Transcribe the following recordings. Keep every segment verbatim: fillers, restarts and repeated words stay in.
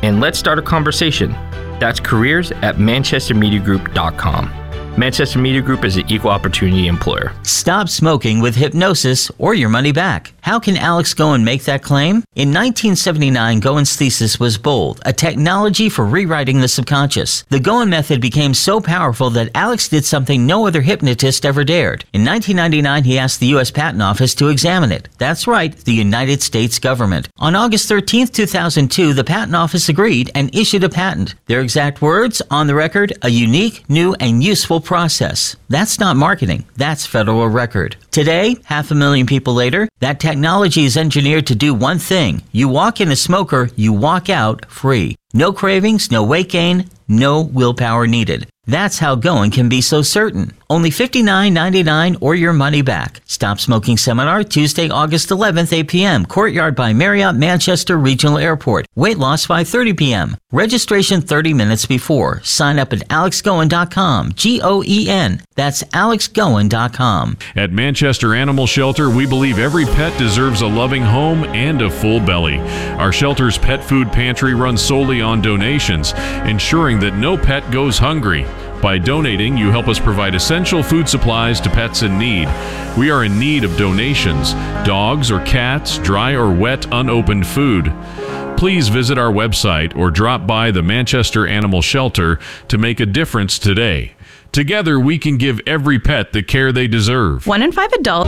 and let's start a conversation. That's careers at manchester media group dot com. Manchester Media Group is an equal opportunity employer. Stop smoking with hypnosis or your money back. How can Alex Goen make that claim? In nineteen seventy-nine, Goen's thesis was bold, a technology for rewriting the subconscious. The Goen method became so powerful that Alex did something no other hypnotist ever dared. In nineteen ninety-nine, he asked the U S Patent Office to examine it. That's right, the United States government. On August thirteenth, two thousand two, the Patent Office agreed and issued a patent. Their exact words, on the record, a unique, new, and useful process. That's not marketing. That's federal record. Today, half a million people later, that technology is engineered to do one thing. You walk in a smoker, you walk out free. No cravings, no weight gain, no willpower needed. That's how Goen can be so certain. Only fifty-nine ninety-nine or your money back. Stop Smoking Seminar, Tuesday, August eleventh, eight p.m. Courtyard by Marriott Manchester Regional Airport. Weight loss by thirty p.m. Registration thirty minutes before. Sign up at alex goen dot com. G O E N. That's alex goen dot com. At Manchester Animal Shelter, we believe every pet deserves a loving home and a full belly. Our shelter's pet food pantry runs solely on donations, ensuring that no pet goes hungry. By donating, you help us provide essential food supplies to pets in need. We are in need of donations, dogs or cats, dry or wet, unopened food. Please visit our website or drop by the Manchester Animal Shelter to make a difference today. Together, we can give every pet the care they deserve. One in five adults.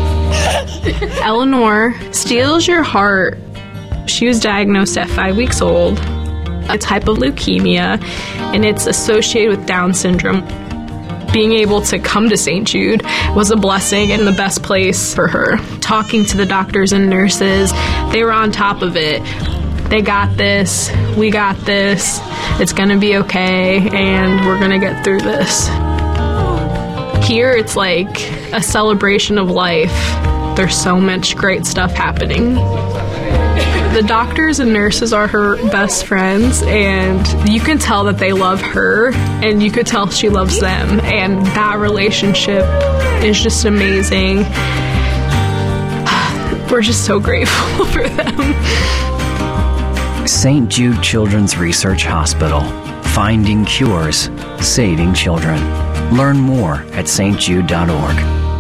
Eleanor steals your heart. She was diagnosed at five weeks old. A type of leukemia, and it's associated with Down syndrome. Being able to come to Saint Jude was a blessing and the best place for her. Talking to the doctors and nurses, they were on top of it. They got this, we got this, it's gonna be okay, and we're gonna get through this. Here it's like a celebration of life. There's so much great stuff happening. The doctors and nurses are her best friends, and you can tell that they love her, and you could tell she loves them, and that relationship is just amazing. We're just so grateful for them. Saint Jude Children's Research Hospital. Finding cures, saving children. Learn more at s t jude dot org.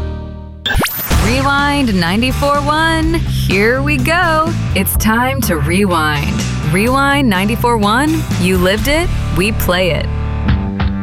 Rewind ninety-four point one. Here we go. It's time to rewind. Rewind ninety-four point one. You lived it, we play it.